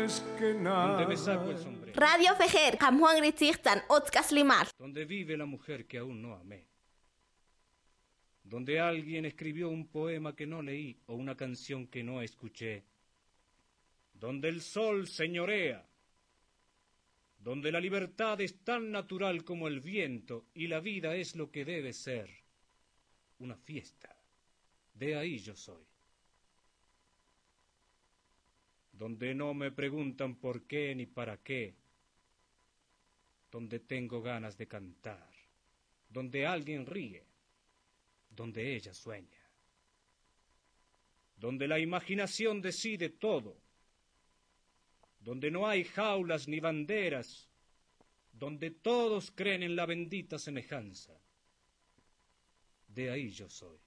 antes que nada. Donde me saco el sombrero. Radio Fejer, Kamhuang Ritzirtan, Otzkas Limar. Donde vive la mujer que aún no amé. Donde alguien escribió un poema que no leí o una canción que no escuché. Donde el sol señorea. Donde la libertad es tan natural como el viento y la vida es lo que debe ser. Una fiesta. De ahí yo soy. Donde no me preguntan por qué ni para qué. Donde tengo ganas de cantar. Donde alguien ríe. Donde ella sueña. Donde la imaginación decide todo. Donde no hay jaulas ni banderas. Donde todos creen en la bendita semejanza. De ahí yo soy.